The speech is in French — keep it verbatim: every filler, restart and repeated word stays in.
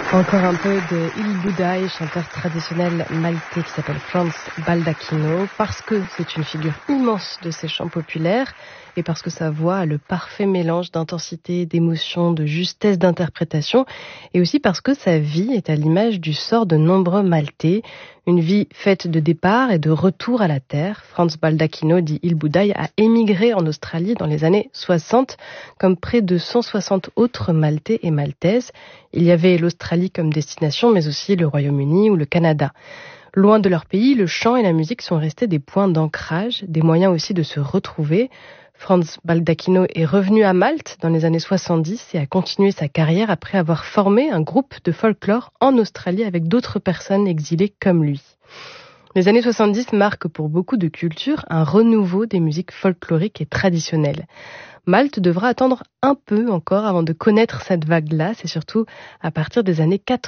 Encore un peu de Il Budai, chanteur traditionnel maltais qui s'appelle Franz Baldacchino, parce que c'est une figure immense de ces chants populaires et parce que sa voix a le parfait mélange d'intensité, d'émotion, de justesse d'interprétation, et aussi parce que sa vie est à l'image du sort de nombreux Maltais, une vie faite de départ et de retour à la terre. Franz Baldacchino, dit Il Budai, a émigré en Australie dans les années soixante, comme près de cent soixante autres Maltais et Maltaises. Il y avait l'Australie comme destination, mais aussi le Royaume-Uni ou le Canada. Loin de leur pays, le chant et la musique sont restés des points d'ancrage, des moyens aussi de se retrouver. Franz Baldacchino est revenu à Malte dans les années soixante-dix et a continué sa carrière après avoir formé un groupe de folklore en Australie avec d'autres personnes exilées comme lui. Les années soixante-dix marquent pour beaucoup de cultures un renouveau des musiques folkloriques et traditionnelles. Malte devra attendre un peu encore avant de connaître cette vague-là, c'est surtout à partir des années quatre-vingts